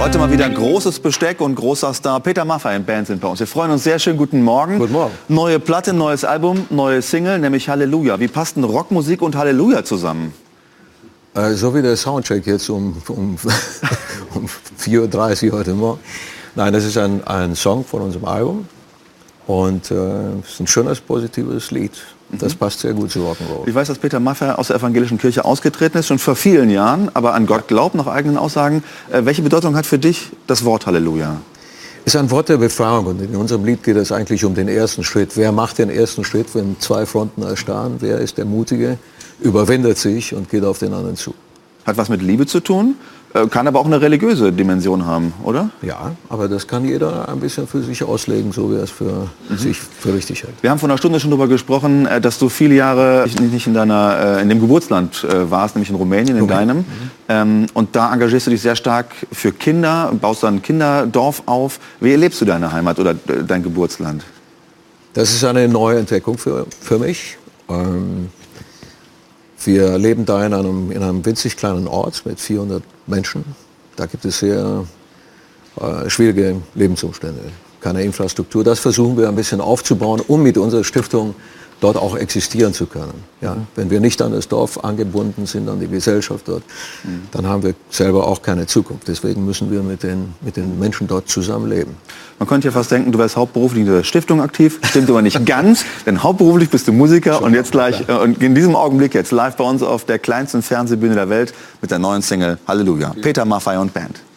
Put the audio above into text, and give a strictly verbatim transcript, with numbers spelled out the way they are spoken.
Heute mal wieder großes Besteck und großer Star. Peter Maffay und Band sind bei uns. Wir freuen uns sehr. Schön, guten Morgen. Guten Morgen. Neue Platte, neues Album, neue Single, nämlich Halleluja. Wie passt denn Rockmusik und Halleluja zusammen? Äh, so wie der Soundcheck jetzt um, um, um vier Uhr dreißig heute Morgen. Nein, das ist ein, ein Song von unserem Album. Und äh, es ist ein schönes, positives Lied. Das passt sehr gut zu Rock'n'Roll. Ich weiß, dass Peter Maffay aus der evangelischen Kirche ausgetreten ist, schon vor vielen Jahren, aber an Gott glaubt, nach eigenen Aussagen. Äh, welche Bedeutung hat für dich das Wort Halleluja? Es ist ein Wort der Befreiung und in unserem Lied geht es eigentlich um den ersten Schritt. Wer macht den ersten Schritt, wenn zwei Fronten erstarren? Wer ist der Mutige, überwindet sich und geht auf den anderen zu? Hat was mit Liebe zu tun, äh, kann aber auch eine religiöse Dimension haben, oder? Ja, aber das kann jeder ein bisschen für sich auslegen, so wie er es für mhm. sich für richtig hält. Wir haben vor einer Stunde schon darüber gesprochen, äh, dass du viele Jahre nicht in, deiner, äh, in dem Geburtsland äh, warst, nämlich in Rumänien, in Rumänien. deinem. Mhm. Ähm, und da engagierst du dich sehr stark für Kinder, baust dann ein Kinderdorf auf. Wie erlebst du deine Heimat oder äh, dein Geburtsland? Das ist eine neue Entdeckung für, für mich. Ähm, Wir leben da in einem, in einem winzig kleinen Ort mit vierhundert Menschen. Da gibt es sehr äh, schwierige Lebensumstände, keine Infrastruktur. Das versuchen wir ein bisschen aufzubauen, um mit unserer Stiftung dort auch existieren zu können. Ja, wenn wir nicht an das Dorf angebunden sind, an die Gesellschaft dort, mhm. dann haben wir selber auch keine Zukunft. Deswegen müssen wir mit den, mit den Menschen dort zusammenleben. Man könnte ja fast denken, du wärst hauptberuflich in der Stiftung aktiv. Stimmt aber nicht ganz, denn hauptberuflich bist du Musiker. Schon und jetzt gleich, äh, und in diesem Augenblick jetzt live bei uns auf der kleinsten Fernsehbühne der Welt mit der neuen Single Halleluja. Peter Maffay und Band.